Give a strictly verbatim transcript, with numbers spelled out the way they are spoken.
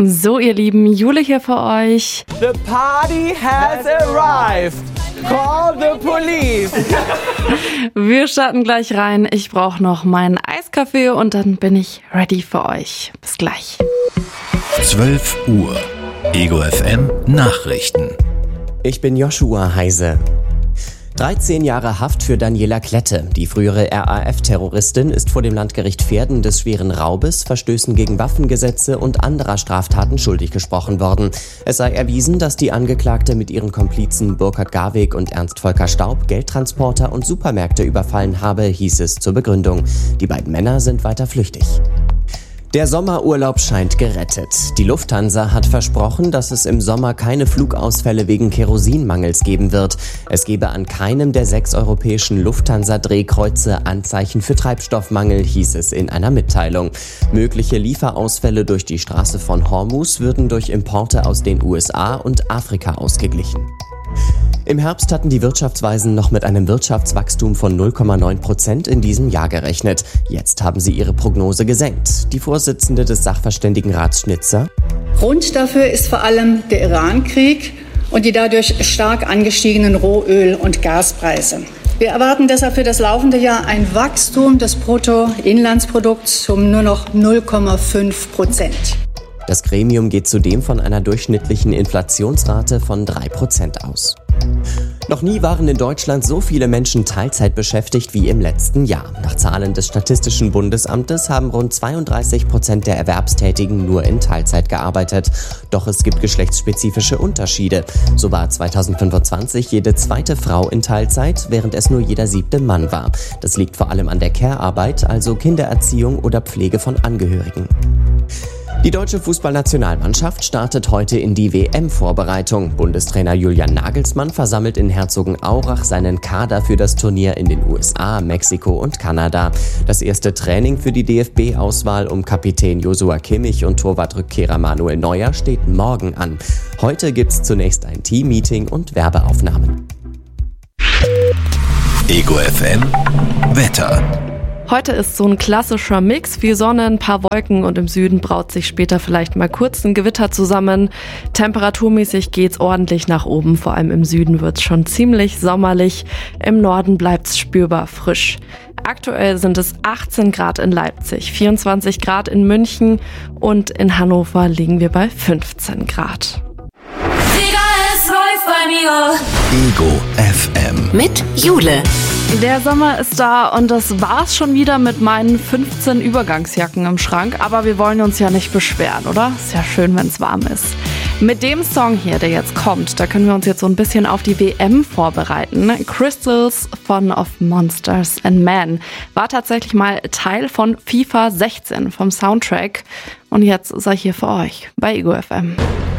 So, ihr Lieben, Jule hier für euch. The party has arrived. Call the police. Wir starten gleich rein. Ich brauche noch meinen Eiskaffee und dann bin ich ready für euch. Bis gleich. zwölf Uhr. Ego F M Nachrichten. Ich bin Joshua Heise. dreizehn Jahre Haft für Daniela Klette. Die frühere R A F-Terroristin ist vor dem Landgericht Verden des schweren Raubes, Verstößen gegen Waffengesetze und anderer Straftaten schuldig gesprochen worden. Es sei erwiesen, dass die Angeklagte mit ihren Komplizen Burkhard Garweg und Ernst Volker Staub Geldtransporter und Supermärkte überfallen habe, hieß es zur Begründung. Die beiden Männer sind weiter flüchtig. Der Sommerurlaub scheint gerettet. Die Lufthansa hat versprochen, dass es im Sommer keine Flugausfälle wegen Kerosinmangels geben wird. Es gebe an keinem der sechs europäischen Lufthansa-Drehkreuze Anzeichen für Treibstoffmangel, hieß es in einer Mitteilung. Mögliche Lieferausfälle durch die Straße von Hormuz würden durch Importe aus den U S A und Afrika ausgeglichen. Im Herbst hatten die Wirtschaftsweisen noch mit einem Wirtschaftswachstum von null Komma neun Prozent in diesem Jahr gerechnet. Jetzt haben sie ihre Prognose gesenkt. Die Vorsitzende des Sachverständigenrats Schnitzer: Grund dafür ist vor allem der Iran-Krieg und die dadurch stark angestiegenen Rohöl- und Gaspreise. Wir erwarten deshalb für das laufende Jahr ein Wachstum des Bruttoinlandsprodukts um nur noch null Komma fünf Prozent. Das Gremium geht zudem von einer durchschnittlichen Inflationsrate von drei Prozent aus. Noch nie waren in Deutschland so viele Menschen Teilzeit beschäftigt wie im letzten Jahr. Nach Zahlen des Statistischen Bundesamtes haben rund zweiunddreißig Prozent der Erwerbstätigen nur in Teilzeit gearbeitet. Doch es gibt geschlechtsspezifische Unterschiede. So war zweitausendfünfundzwanzig jede zweite Frau in Teilzeit, während es nur jeder siebte Mann war. Das liegt vor allem an der Care-Arbeit, also Kindererziehung oder Pflege von Angehörigen. Die deutsche Fußballnationalmannschaft startet heute in die W M-Vorbereitung. Bundestrainer Julian Nagelsmann versammelt in Herzogenaurach seinen Kader für das Turnier in den U S A, Mexiko und Kanada. Das erste Training für die D F B-Auswahl um Kapitän Joshua Kimmich und Torwartrückkehrer Manuel Neuer steht morgen an. Heute gibt's zunächst ein Team-Meeting und Werbeaufnahmen. Ego F M Wetter. Heute ist so ein klassischer Mix, viel Sonne, ein paar Wolken und im Süden braut sich später vielleicht mal kurz ein Gewitter zusammen. Temperaturmäßig geht's ordentlich nach oben, vor allem im Süden wird's schon ziemlich sommerlich, im Norden bleibt's spürbar frisch. Aktuell sind es achtzehn Grad in Leipzig, vierundzwanzig Grad in München und in Hannover liegen wir bei fünfzehn Grad. Ego F M mit Jule. Der Sommer ist da und das war's schon wieder mit meinen fünfzehn Übergangsjacken im Schrank. Aber wir wollen uns ja nicht beschweren, oder? Ist ja schön, wenn's warm ist. Mit dem Song hier, der jetzt kommt, da können wir uns jetzt so ein bisschen auf die W M vorbereiten. Crystals von Of Monsters and Men war tatsächlich mal Teil von FIFA sechzehn vom Soundtrack. Und jetzt sei hier für euch bei Ego F M.